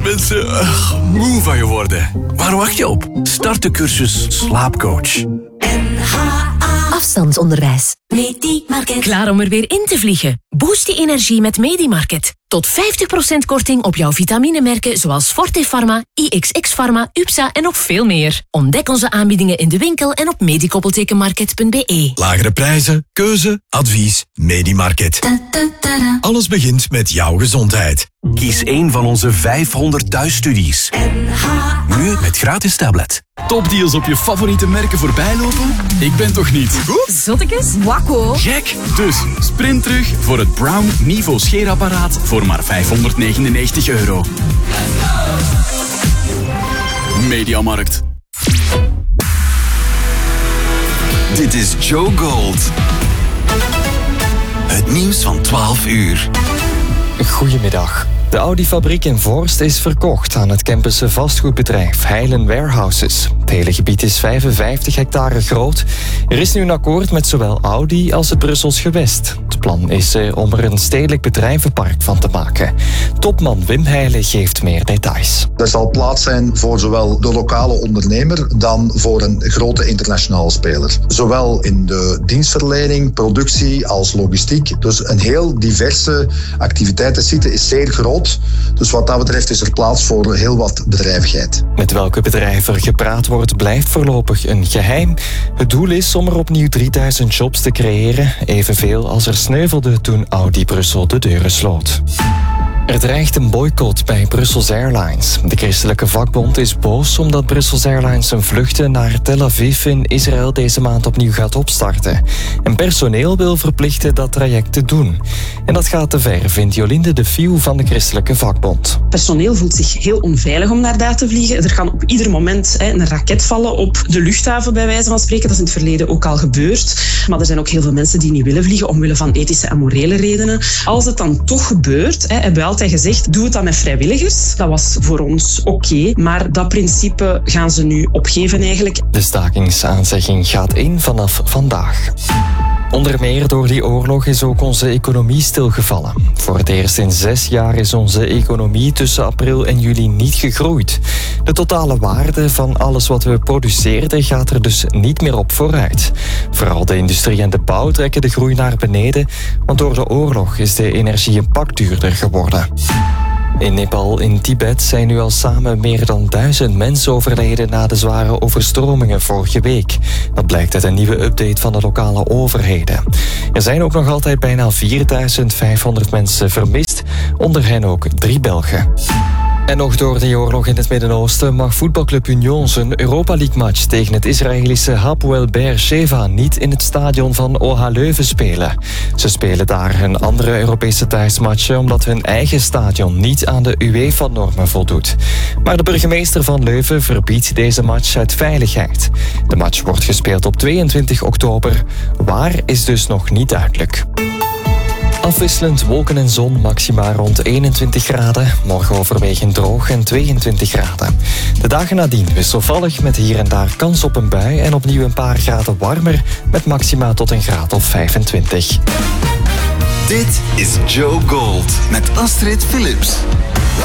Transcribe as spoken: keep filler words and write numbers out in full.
mensen uh, moe van je worden. Waar wacht je op? Start de cursus Slaapcoach. N H A Afstandsonderwijs. Medimarket. Klaar om er weer in te vliegen? Boost je energie met Medimarket. Tot vijftig procent korting op jouw vitaminemerken zoals Forte Pharma, I X X Pharma, U P S A en nog veel meer. Ontdek onze aanbiedingen in de winkel en op medikoppeltekenmarket punt b e. Lagere prijzen, keuze, advies, Medimarket. Da, da, da, da. Alles begint met jouw gezondheid. Kies één van onze vijfhonderd thuisstudies. N H A. Nu met gratis tablet. Topdeals op je favoriete merken voorbijlopen? Ik ben toch niet? Zottekes? Wakko. Gek! Dus sprint terug voor het Brown Niveau scheerapparaat voor maar vijfhonderdnegenennegentig euro. Mediamarkt. Dit is Joe Gold. Het nieuws van twaalf uur. Goedemiddag. De Audi-fabriek in Voorst is verkocht aan het Kempense vastgoedbedrijf Heilen Warehouses. Het hele gebied is vijfenvijftig hectare groot. Er is nu een akkoord met zowel Audi als het Brussels gewest. Het plan is er om er een stedelijk bedrijvenpark van te maken. Topman Wim Heijlen geeft meer details. Er zal plaats zijn voor zowel de lokale ondernemer dan voor een grote internationale speler. Zowel in de dienstverlening, productie als logistiek. Dus een heel diverse activiteitensite is zeer groot. Dus wat dat betreft is er plaats voor heel wat bedrijvigheid. Met welke bedrijven er gepraat wordt blijft voorlopig een geheim. Het doel is om er opnieuw drieduizend jobs te creëren. Evenveel als er sneuvelde toen Audi Brussel de deuren sloot. Er dreigt een boycott bij Brussels Airlines. De christelijke vakbond is boos omdat Brussels Airlines zijn vluchten naar Tel Aviv in Israël deze maand opnieuw gaat opstarten. En personeel wil verplichten dat traject te doen. En dat gaat te ver, vindt Jolinde de Vieuw van de christelijke vakbond. Personeel voelt zich heel onveilig om naar daar te vliegen. Er kan op ieder moment hè, een raket vallen op de luchthaven, bij wijze van spreken. Dat is in het verleden ook al gebeurd. Maar er zijn ook heel veel mensen die niet willen vliegen omwille van ethische en morele redenen. Als het dan toch gebeurt, hè, hebben we altijd gezegd, doe het dan met vrijwilligers. Dat was voor ons oké, okay, maar dat principe gaan ze nu opgeven eigenlijk. De stakingsaanzegging gaat in vanaf vandaag. Onder meer door die oorlog is ook onze economie stilgevallen. Voor het eerst in zes jaar is onze economie tussen april en juli niet gegroeid. De totale waarde van alles wat we produceerden gaat er dus niet meer op vooruit. Vooral de industrie en de bouw trekken de groei naar beneden, want door de oorlog is de energie een pak duurder geworden. In Nepal in Tibet zijn nu al samen meer dan duizend mensen overleden na de zware overstromingen vorige week. Dat blijkt uit een nieuwe update van de lokale overheden. Er zijn ook nog altijd bijna vierduizend vijfhonderd mensen vermist, onder hen ook drie Belgen. En nog door de oorlog in het Midden-Oosten mag voetbalclub Union zijn Europa League match tegen het Israëlische Hapoel Be'er Sheva niet in het stadion van O H Leuven spelen. Ze spelen daar een andere Europese thuismatchen omdat hun eigen stadion niet aan de UEFA-normen voldoet. Maar de burgemeester van Leuven verbiedt deze match uit veiligheid. De match wordt gespeeld op tweeëntwintig oktober. Waar is dus nog niet duidelijk. Afwisselend wolken en zon, maxima rond eenentwintig graden. Morgen overwegend droog en tweeëntwintig graden. De dagen nadien wisselvallig met hier en daar kans op een bui en opnieuw een paar graden warmer met maxima tot een graad of vijfentwintig. Dit is Joe Gold met Astrid Philips.